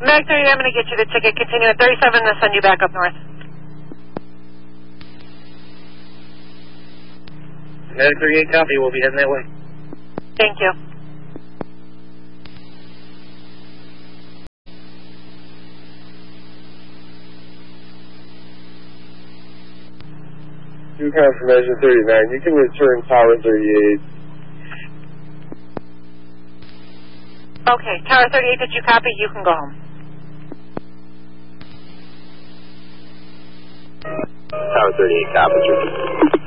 Mag 38, I'm going to get you the ticket. Continue at 37 and send you back up north. Mag 38, copy. We'll be heading that way. Thank you. Due confirmation 39. You can return Tower 38. Okay, Tower 38, did you copy? You can go home. Tower 38, copy.